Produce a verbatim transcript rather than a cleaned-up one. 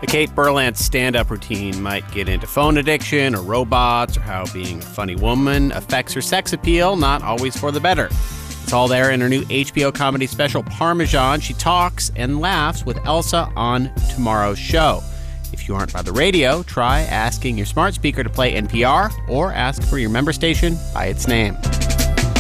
The Kate Berlant stand-up routine might get into phone addiction or robots or how being a funny woman affects her sex appeal, not always for the better. It's all there in her new H B O comedy special, Parmesan. She talks and laughs with Elsa on tomorrow's show. If you aren't by the radio, try asking your smart speaker to play N P R or ask for your member station by its name.